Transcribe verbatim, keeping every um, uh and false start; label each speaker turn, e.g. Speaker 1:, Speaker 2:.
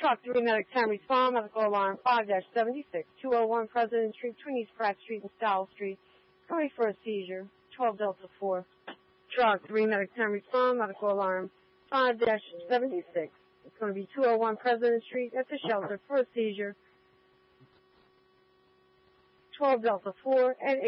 Speaker 1: Truck three Medic ten respond, medical alarm five dash seventy-six, two oh one President Street, between East Pratt Street and Stowell Street. Going for a seizure, twelve Delta four. Truck three Medic ten respond, medical alarm five dash seventy-six. It's going to be two oh one President Street at the shelter for a seizure, twelve Delta four and